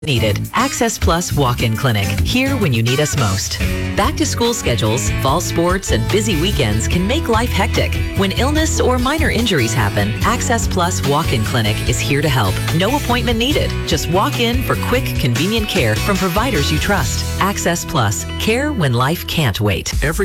Needed. Access Plus Walk-In Clinic. Here when you need us most. Back to school schedules, fall sports, and busy weekends can make life hectic. When illness or minor injuries happen, Access Plus Walk-In Clinic is here to help. No appointment needed. Just walk in for quick, convenient care from providers you trust. Access Plus. Care when life can't wait.